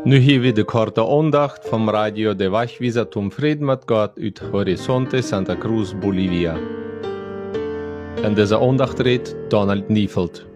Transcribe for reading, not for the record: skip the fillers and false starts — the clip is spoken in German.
Nu hier weer de korte aandacht van Radio de Wachwieser zum Frieden mit Gott uit Horizonte Santa Cruz, Bolivia. En deze aandacht redt Donald Niefeld.